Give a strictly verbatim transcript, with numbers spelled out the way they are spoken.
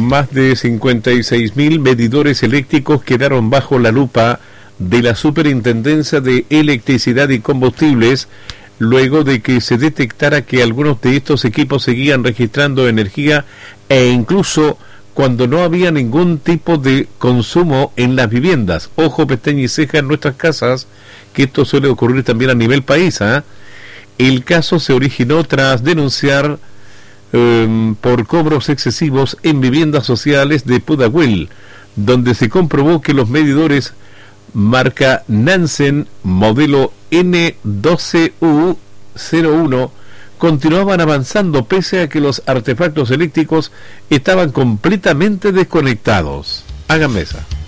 Más de cincuenta y seis mil medidores eléctricos quedaron bajo la lupa de la Superintendencia de Electricidad y Combustibles luego de que se detectara que algunos de estos equipos seguían registrando energía e incluso cuando no había ningún tipo de consumo en las viviendas. Ojo, pestaña y ceja en nuestras casas, que esto suele ocurrir también a nivel país, ¿eh? El caso se originó tras denunciar eh, por cobros excesivos en viviendas sociales de Pudahuel, donde se comprobó que los medidores marca Nansen modelo N doce U cero uno continuaban avanzando pese a que los artefactos eléctricos estaban completamente desconectados. Hagan mesa.